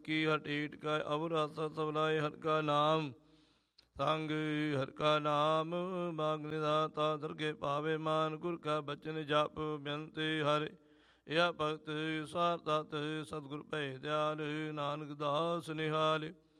ਕੀ ਹਟੇਟ ਕਾ ਅਵਰ ਆਸਾ ਸਵਲਾਏ ਹਰ ਕਾ ਨਾਮ ਸੰਗ ਹਰ ਕਾ ਨਾਮ ਬਾਗ ਨਿਦਾਤਾ ਦਰਗੇ ਪਾਵੇ ਮਾਨ ਗੁਰ ਕਾ ਬਚਨ ਜਪ ਬੇਨਤੀ ਹਰਿ ਯਾ ਭਗਤ ਸਾਰ ਤਤ ਸਤਿਗੁਰ ਭੈ ਦਿਆਲ ਨਾਨਕ ਦਾਸ ਨਿਹਾਲ